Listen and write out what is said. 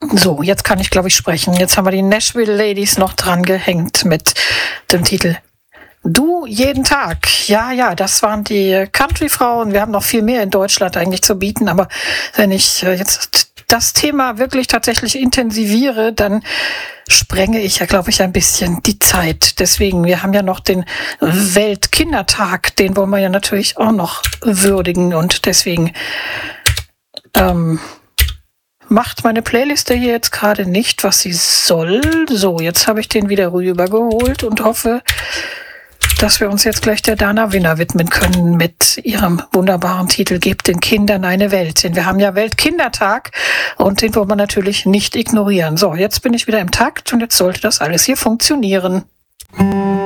So, jetzt kann ich, glaube ich, sprechen. Jetzt haben wir die Nashville Ladies noch dran gehängt mit dem Titel Du jeden Tag. Ja, das waren die Country-Frauen. Wir haben noch viel mehr in Deutschland eigentlich zu bieten, aber wenn ich jetzt das Thema wirklich tatsächlich intensiviere, dann sprenge ich ja, glaube ich, ein bisschen die Zeit. Deswegen, wir haben ja noch den Weltkindertag, den wollen wir ja natürlich auch noch würdigen und deswegen macht meine Playliste hier jetzt gerade nicht, was sie soll. So, jetzt habe ich den wieder rübergeholt und hoffe, dass wir uns jetzt gleich der Dana Winner widmen können mit ihrem wunderbaren Titel Gebt den Kindern eine Welt. Denn wir haben ja Weltkindertag und den wollen wir natürlich nicht ignorieren. So, jetzt bin ich wieder im Takt und jetzt sollte das alles hier funktionieren.